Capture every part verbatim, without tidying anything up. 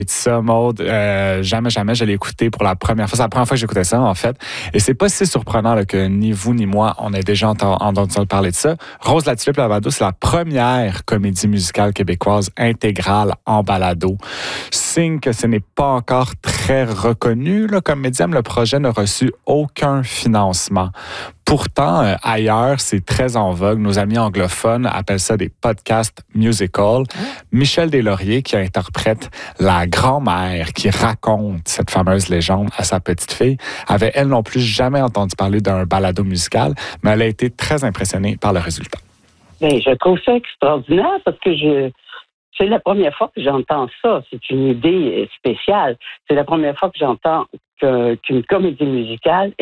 Et ça, Maud, euh, jamais, jamais, je l'ai écouté pour la première fois. C'est la première fois que j'écoutais ça, en fait. Et c'est pas si surprenant là, que ni vous ni moi, on ait déjà enten- entendu parler de ça. Rose la Tulipe, la balado, c'est la première comédie musicale québécoise intégrale en balado. Signe que ce n'est pas encore très reconnu là, comme médium. Le projet n'a reçu aucun financement. Pourtant, euh, ailleurs, c'est très en vogue. Nos amis anglophones appellent ça des podcasts musicals. Hein? Michel Deslauriers, qui interprète la grand-mère qui raconte cette fameuse légende à sa petite fille, avait elle non plus jamais entendu parler d'un balado musical, mais elle a été très impressionnée par le résultat. Bien, je trouve ça extraordinaire parce que je... c'est la première fois que j'entends ça. C'est une idée spéciale. C'est la première fois que j'entends que, qu'une comédie musicale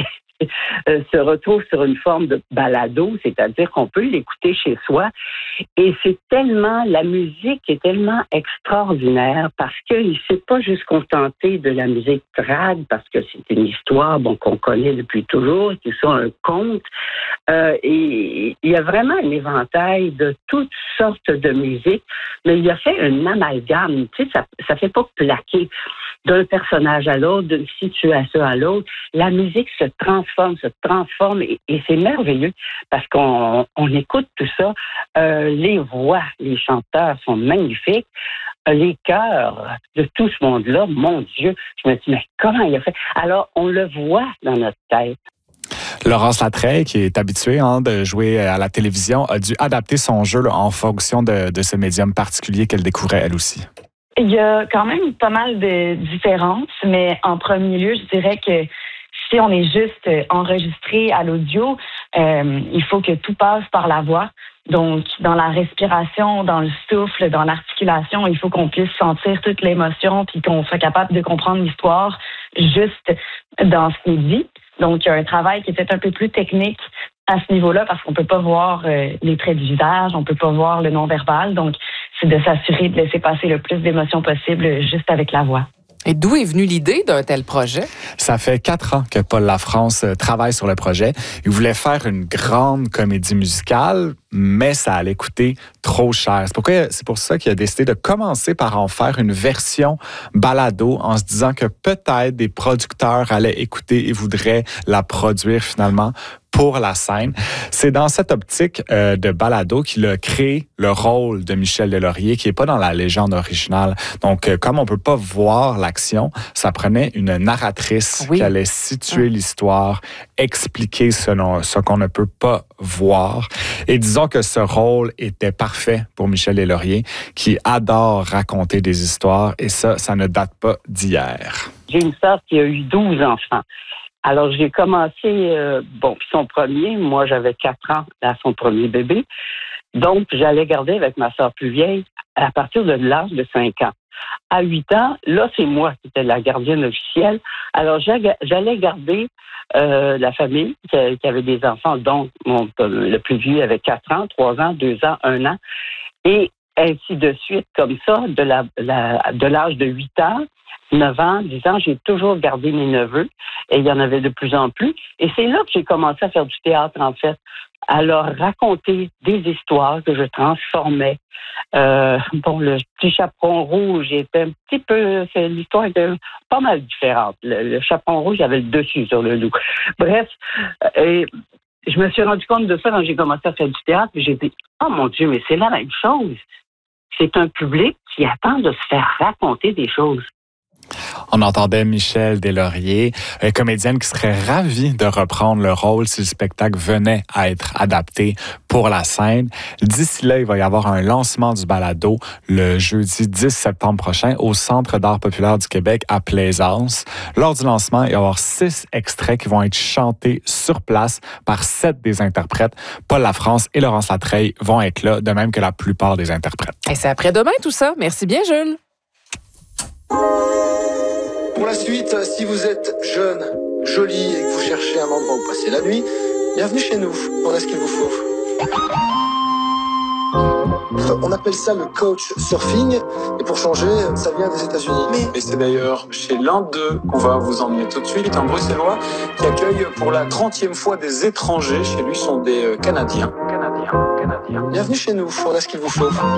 se retrouve sur une forme de balado, c'est-à-dire qu'on peut l'écouter chez soi. Et c'est tellement, la musique est tellement extraordinaire parce qu'il ne s'est pas juste contenté de la musique trad, parce que c'est une histoire bon, qu'on connaît depuis toujours, qui sont un conte. Euh, et il y a vraiment un éventail de toutes sortes de musique, mais il a fait un amalgame. Tu sais, ça ne fait pas plaquer d'un personnage à l'autre, d'une situation à l'autre. La musique se transforme, se transforme et, et c'est merveilleux parce qu'on on écoute tout ça. Euh, les voix, les chanteurs sont magnifiques. Euh, les chœurs de tout ce monde-là, mon Dieu, je me dis, mais comment il a fait? Alors, on le voit dans notre tête. Laurence Latreille, qui est habituée hein, de jouer à la télévision, a dû adapter son jeu là, en fonction de, de ce médium particulier qu'elle découvrait elle aussi. Il y a quand même pas mal de différences, mais en premier lieu, je dirais que si on est juste enregistré à l'audio, euh, il faut que tout passe par la voix. Donc, dans la respiration, dans le souffle, dans l'articulation, il faut qu'on puisse sentir toute l'émotion puis qu'on soit capable de comprendre l'histoire juste dans ce qui est dit. Donc, il y a un travail qui est peut-être un peu plus technique à ce niveau-là parce qu'on peut pas voir euh, les traits du visage, on peut pas voir le non-verbal. Donc, c'est de s'assurer de laisser passer le plus d'émotions possible juste avec la voix. Et d'où est venue l'idée d'un tel projet? Ça fait quatre ans que Paul Lafrance travaille sur le projet. Il voulait faire une grande comédie musicale, mais ça allait coûter trop cher. C'est, pourquoi, c'est pour ça qu'il a décidé de commencer par en faire une version balado en se disant que peut-être des producteurs allaient écouter et voudraient la produire finalement pour la scène. C'est dans cette optique euh, de balado qu'il a créé le rôle de Michel Deslauriers, qui n'est pas dans la légende originale. Donc, euh, comme on ne peut pas voir l'action, ça prenait une narratrice oui. qui allait situer oui. l'histoire, expliquer ce, non, ce qu'on ne peut pas voir. Et disons que ce rôle était parfait pour Michel Deslauriers, qui adore raconter des histoires, et ça, ça ne date pas d'hier. J'ai une sœur qui a eu douze enfants. Alors, j'ai commencé, euh, bon, puis son premier, moi, j'avais quatre ans à son premier bébé. Donc, j'allais garder avec ma sœur plus vieille à partir de l'âge de cinq ans. À huit ans, là, c'est moi qui étais la gardienne officielle. Alors, j'allais garder euh, la famille qui, qui avait des enfants, dont mon, le plus vieux avait quatre ans, trois ans, deux ans, un an. Et ainsi de suite, comme ça, de, la, la, de l'âge de huit ans, neuf ans, dix ans, j'ai toujours gardé mes neveux et il y en avait de plus en plus. Et c'est là que j'ai commencé à faire du théâtre, en fait, à leur raconter des histoires que je transformais. Euh, bon, le petit chaperon rouge était un petit peu... C'est, l'histoire était pas mal différente. Le, le chaperon rouge avait le dessus sur le loup. Bref, et je me suis rendu compte de ça quand j'ai commencé à faire du théâtre. J'ai dit, oh mon Dieu, mais c'est la même chose. C'est un public qui attend de se faire raconter des choses. On entendait Michel Deslauriers, une comédienne qui serait ravie de reprendre le rôle si le spectacle venait à être adapté pour la scène. D'ici là, il va y avoir un lancement du balado le jeudi dix septembre prochain au Centre d'art populaire du Québec à Plaisance. Lors du lancement, il va y avoir six extraits qui vont être chantés sur place par sept des interprètes. Paul Lafrance et Laurence Latreille vont être là, de même que la plupart des interprètes. Et c'est après-demain tout ça. Merci bien, Jules. Pour la suite, si vous êtes jeune, joli et que vous cherchez un endroit où passer la nuit, bienvenue chez nous. On a ce qu'il vous faut. On appelle ça le coach surfing. Et pour changer, ça vient des États-Unis. Mais, Mais c'est d'ailleurs chez l'un d'eux qu'on va vous emmener tout de suite. Un Bruxellois qui accueille pour la trentième fois des étrangers. Chez lui sont des Canadiens. Canadiens, Canadiens. Bienvenue chez nous. On a ce qu'il vous faut.